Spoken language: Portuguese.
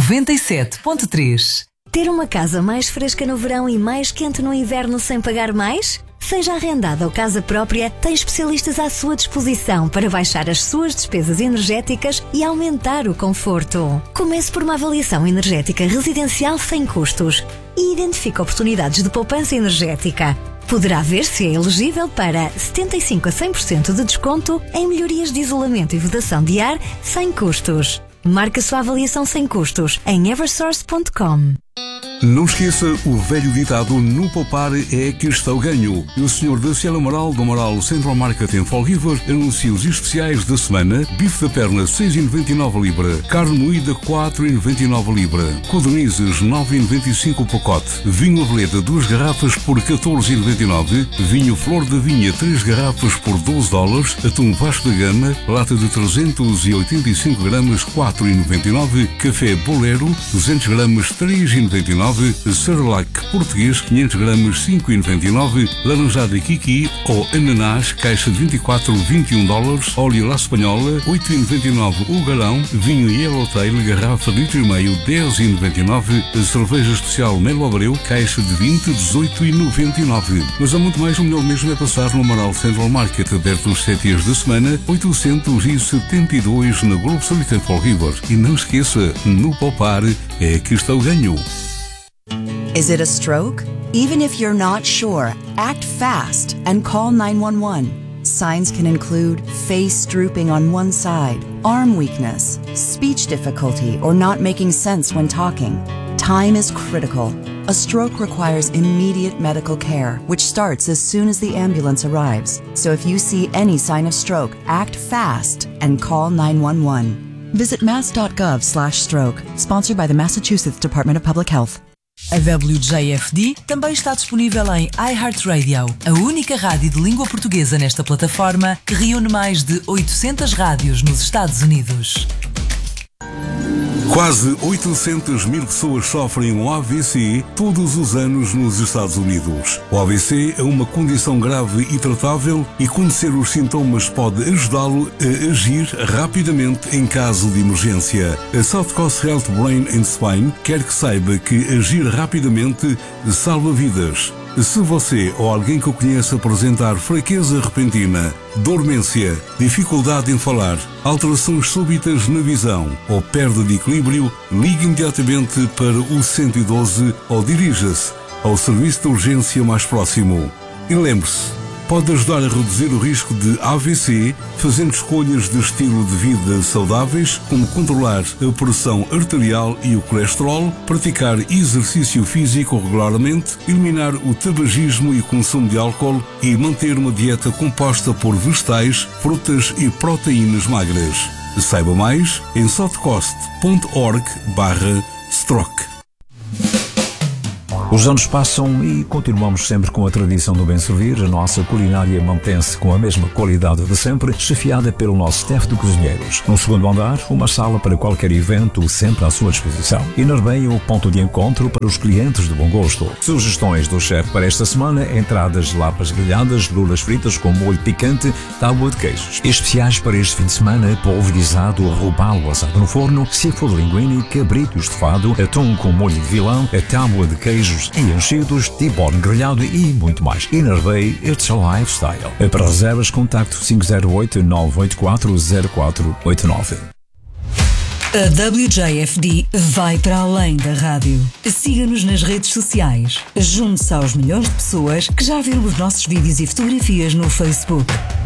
97.3. Ter uma casa mais fresca no verão e mais quente no inverno sem pagar mais? Seja arrendada ou casa própria, tem especialistas à sua disposição para baixar as suas despesas energéticas e aumentar o conforto. Comece por uma avaliação energética residencial sem custos e identifique oportunidades de poupança energética. Poderá ver se é elegível para 75% a 100% de desconto em melhorias de isolamento e vedação de ar sem custos. Marque a sua avaliação sem custos em eversource.com. Não esqueça o velho ditado: no poupar é que está o ganho. E o Sr. Dacielo Amaral, do Amaral Central Market em Fall River, anuncia os especiais da semana: bife da perna 6,99 libra, carne moída 4,99 libra, codornizes 9,95 o pacote, vinho Aveleda 2 garrafas por 14,99, vinho Flor da Vinha 3 garrafas por $12, atum Vasco da Gama, lata de 385 gramas 4,99, café Bolero 200 gramas 3,99, Cerelac português 500 gramas 5,99, laranjada Kiki ou ananás caixa de 24 $21, óleo La Espanhola 8,99 o galão, vinho Yellowtail garrafa de 1,5 10,99, cerveja especial Melo Abreu caixa de 20 18,99. Mas há muito mais. O melhor mesmo é passar no Amaral Central Market, aberto os 7 dias da semana, 872 na Globo Street em Fall River. E não esqueça, no poupar é que está o ganho. Is it a stroke? Even if you're not sure, act fast and call 911. Signs can include face drooping on one side, arm weakness, speech difficulty, or not making sense when talking. Time is critical. A stroke requires immediate medical care, which starts as soon as the ambulance arrives. So if you see any sign of stroke, act fast and call 911. Visit mass.gov/stroke, sponsored by the Massachusetts Department of Public Health. A WJFD também está disponível em iHeartRadio, a única rádio de língua portuguesa nesta plataforma que reúne mais de 800 rádios nos Estados Unidos. Quase 800 mil pessoas sofrem um AVC todos os anos nos Estados Unidos. O AVC é uma condição grave e tratável, e conhecer os sintomas pode ajudá-lo a agir rapidamente em caso de emergência. A South Coast Health Brain and Spine quer que saiba que agir rapidamente salva vidas. Se você ou alguém que o conheça apresentar fraqueza repentina, dormência, dificuldade em falar, alterações súbitas na visão ou perda de equilíbrio, ligue imediatamente para o 112 ou dirija-se ao serviço de urgência mais próximo. E lembre-se, pode ajudar a reduzir o risco de AVC fazendo escolhas de estilo de vida saudáveis, como controlar a pressão arterial e o colesterol, praticar exercício físico regularmente, eliminar o tabagismo e o consumo de álcool e manter uma dieta composta por vegetais, frutas e proteínas magras. Saiba mais em southcoast.org/stroke. Os anos passam e continuamos sempre com a tradição do bem servir. A nossa culinária mantém-se com a mesma qualidade de sempre, chefiada pelo nosso staff de cozinheiros. No segundo andar, uma sala para qualquer evento, sempre à sua disposição. E na Arbeia, o ponto de encontro para os clientes de bom gosto. Sugestões do chefe para esta semana: entradas de lapas grelhadas, lulas fritas com molho picante, tábua de queijos. Especiais para este fim de semana: polvo guisado, robalo assado no forno, seafood linguine, cabrito estofado, atum com molho de vilão, a tábua de queijos e enchidos, T-bone grelhado e muito mais. In Bay, it's a lifestyle. Para reservas, contacto 508-984-0489. A WJFD vai para além da rádio. Siga-nos nas redes sociais. Junte-se aos milhões de pessoas que já viram os nossos vídeos e fotografias no Facebook.